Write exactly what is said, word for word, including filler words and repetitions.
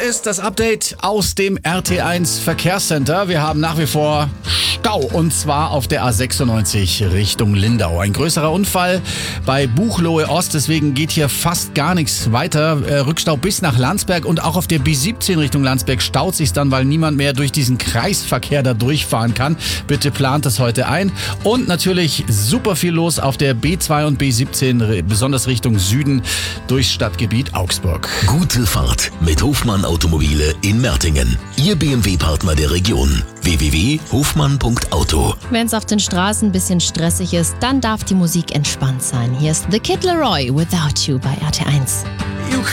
ist das Update aus dem R T eins Verkehrscenter. Wir haben nach wie vor Stau und zwar auf der A sechsundneunzig Richtung Lindau. Ein größerer Unfall bei Buchloe Ost, deswegen geht hier fast gar nichts weiter. Äh, Rückstau bis nach Landsberg und auch auf der B siebzehn Richtung Landsberg staut sich dann, weil niemand mehr durch diesen Kreisverkehr da durchfahren kann. Bitte plant das heute ein. Und natürlich super viel los auf der B zwei und B siebzehn, besonders Richtung Süden durchs Stadtgebiet Augsburg. Gute Fahrt mit Hofmann Automobile in Mertingen. Ihr B M W-Partner der Region. w w w punkt hofmann punkt auto. Wenn es auf den Straßen ein bisschen stressig ist, dann darf die Musik entspannt sein. Hier ist The Kid Laroi, Without You bei R T eins.